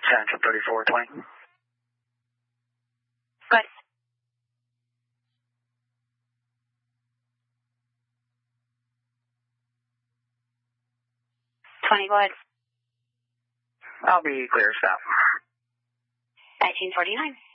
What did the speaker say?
Central 3420. Good. Go ahead. I'll be clear, stop. 1949.